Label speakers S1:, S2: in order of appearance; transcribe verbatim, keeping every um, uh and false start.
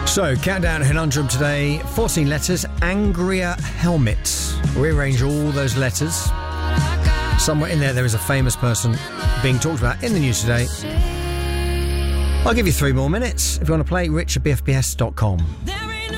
S1: So, Countdown Conundrum today, fourteen letters, Angria Helmet. Rearrange all those letters. Somewhere in there, there is a famous person being talked about in the news today. I'll give you three more minutes. If you want to play, rich at b f b s dot com.